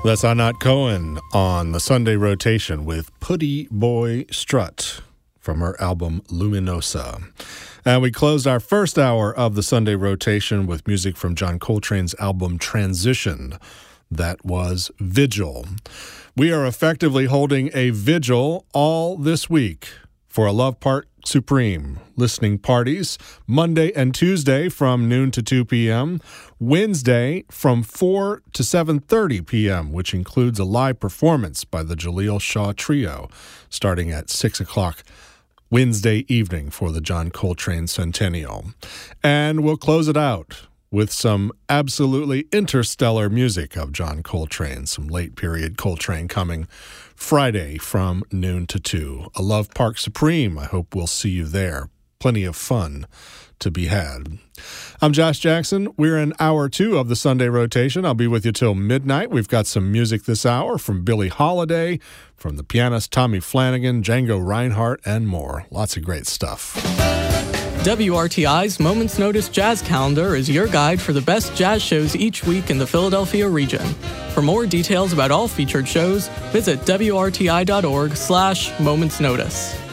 That's Anat Cohen on the Sunday rotation with Putty Boy Strut from her album Luminosa. And we closed our first hour of the Sunday rotation with music from John Coltrane's album Transition. That was Vigil. We are effectively holding a vigil all this week for a Love Park Supreme listening parties Monday and Tuesday from noon to 2 p.m., Wednesday from 4 to 7:30 p.m., which includes a live performance by the Jaleel Shaw Trio starting at 6 o'clock Wednesday evening for the John Coltrane Centennial. And we'll close it out with some absolutely interstellar music of John Coltrane, some late period Coltrane coming Friday from noon to 2. A Love Park Supreme. I hope we'll see you there. Plenty of fun to be had. I'm Josh Jackson. We're in hour 2 of the Sunday rotation. I'll be with you till midnight. We've got some music this hour from Billie Holiday, from the pianist Tommy Flanagan, Django Reinhardt, and more. Lots of great stuff. WRTI's Moments Notice Jazz Calendar is your guide for the best jazz shows each week in the Philadelphia region. For more details about all featured shows, visit WRTI.org/momentsnotice.